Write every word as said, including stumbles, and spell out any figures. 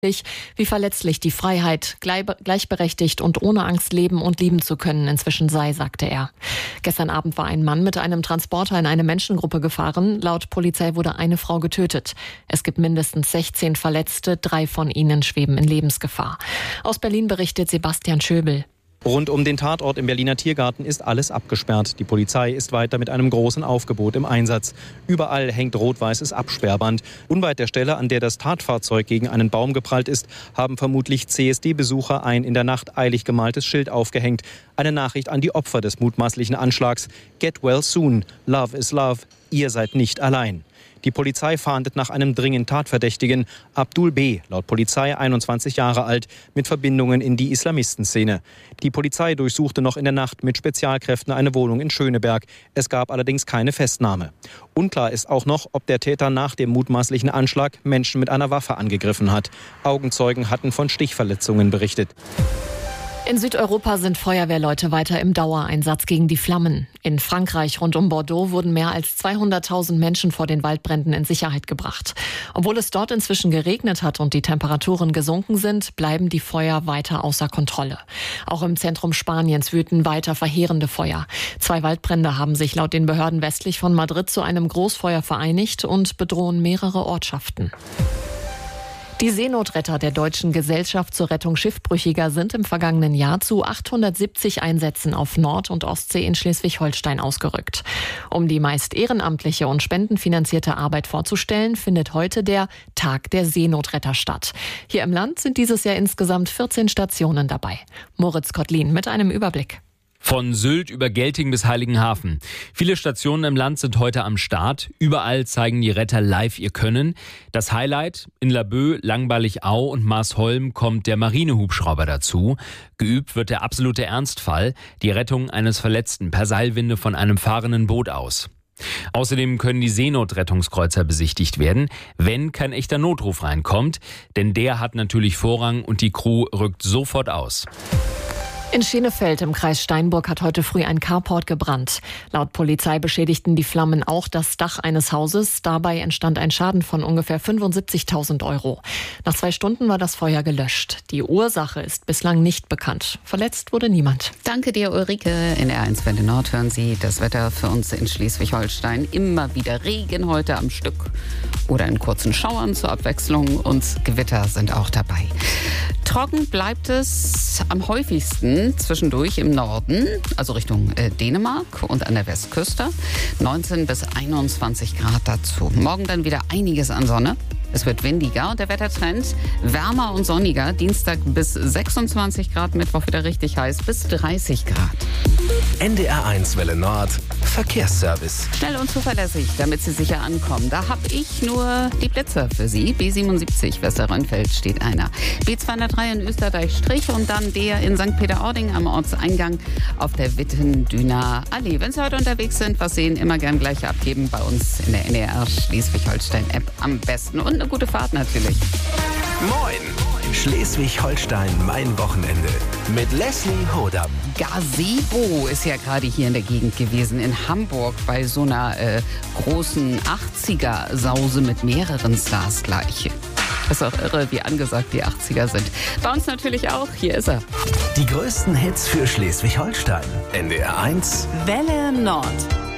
wie verletzlich die Freiheit, gleichberechtigt und ohne Angst leben und lieben zu können inzwischen sei, sagte er. Gestern Abend war ein Mann mit einem Transporter in eine Menschengruppe gefahren. Laut Polizei wurde eine Frau getötet. Es gibt mindestens sechzehn Verletzte, drei von ihnen schweben in Lebensgefahr. Aus Berlin berichtet Sebastian Schöbel. Rund um den Tatort im Berliner Tiergarten ist alles abgesperrt. Die Polizei ist weiter mit einem großen Aufgebot im Einsatz. Überall hängt rot-weißes Absperrband. Unweit der Stelle, an der das Tatfahrzeug gegen einen Baum geprallt ist, haben vermutlich C S D-Besucher ein in der Nacht eilig gemaltes Schild aufgehängt. Eine Nachricht an die Opfer des mutmaßlichen Anschlags. Get well soon. Love is love. Ihr seid nicht allein. Die Polizei fahndet nach einem dringend Tatverdächtigen, Abdul B., laut Polizei einundzwanzig Jahre alt, mit Verbindungen in die Islamistenszene. Die Polizei durchsuchte noch in der Nacht mit Spezialkräften eine Wohnung in Schöneberg. Es gab allerdings keine Festnahme. Unklar ist auch noch, ob der Täter nach dem mutmaßlichen Anschlag Menschen mit einer Waffe angegriffen hat. Augenzeugen hatten von Stichverletzungen berichtet. In Südeuropa sind Feuerwehrleute weiter im Dauereinsatz gegen die Flammen. In Frankreich rund um Bordeaux wurden mehr als zweihunderttausend Menschen vor den Waldbränden in Sicherheit gebracht. Obwohl es dort inzwischen geregnet hat und die Temperaturen gesunken sind, bleiben die Feuer weiter außer Kontrolle. Auch im Zentrum Spaniens wüten weiter verheerende Feuer. Zwei Waldbrände haben sich laut den Behörden westlich von Madrid zu einem Großfeuer vereinigt und bedrohen mehrere Ortschaften. Die Seenotretter der Deutschen Gesellschaft zur Rettung Schiffbrüchiger sind im vergangenen Jahr zu achthundertsiebzig Einsätzen auf Nord- und Ostsee in Schleswig-Holstein ausgerückt. Um die meist ehrenamtliche und spendenfinanzierte Arbeit vorzustellen, findet heute der Tag der Seenotretter statt. Hier im Land sind dieses Jahr insgesamt vierzehn Stationen dabei. Moritz Kottlin mit einem Überblick. Von Sylt über Gelting bis Heiligenhafen. Viele Stationen im Land sind heute am Start. Überall zeigen die Retter live ihr Können. Das Highlight: in Laboe, Langballig-Au und Marsholm kommt der Marinehubschrauber dazu. Geübt wird der absolute Ernstfall, die Rettung eines Verletzten per Seilwinde von einem fahrenden Boot aus. Außerdem können die Seenotrettungskreuzer besichtigt werden, wenn kein echter Notruf reinkommt. Denn der hat natürlich Vorrang und die Crew rückt sofort aus. In Schenefeld im Kreis Steinburg hat heute früh ein Carport gebrannt. Laut Polizei beschädigten die Flammen auch das Dach eines Hauses. Dabei entstand ein Schaden von ungefähr fünfundsiebzigtausend Euro. Nach zwei Stunden war das Feuer gelöscht. Die Ursache ist bislang nicht bekannt. Verletzt wurde niemand. Danke dir, Ulrike. In R eins Welle Nord hören Sie das Wetter für uns in Schleswig-Holstein. Immer wieder Regen heute am Stück oder in kurzen Schauern zur Abwechslung. Und Gewitter sind auch dabei. Trocken bleibt es am häufigsten zwischendurch im Norden, also Richtung äh, Dänemark und an der Westküste. neunzehn bis einundzwanzig Grad dazu. Morgen dann wieder einiges an Sonne. Es wird windiger und der Wettertrend wärmer und sonniger. Dienstag bis sechsundzwanzig Grad, Mittwoch wieder richtig heiß bis dreißig Grad. N D R eins Welle Nord Verkehrsservice. Schnell und zuverlässig, damit Sie sicher ankommen. Da habe ich nur die Blitzer für Sie. B siebenundsiebzig Westerrönfeld steht einer. B zweihundertdrei in Österreich-Strich und dann der in Sankt Peter-Ording am Ortseingang auf der Wittendüner Allee. Wenn Sie heute unterwegs sind, was sehen, immer gern gleich abgeben bei uns in der N D R Schleswig-Holstein-App am besten. Und eine gute Fahrt natürlich. Moin! Schleswig-Holstein, mein Wochenende. Mit Leslie Hodam. Gazebo ist ja gerade hier in der Gegend gewesen, in Hamburg, bei so einer äh, großen achtziger-Sause mit mehreren Stars gleich. Das ist auch irre, wie angesagt die achtziger sind. Bei uns natürlich auch. Hier ist er. Die größten Hits für Schleswig-Holstein. N D R eins Welle Nord.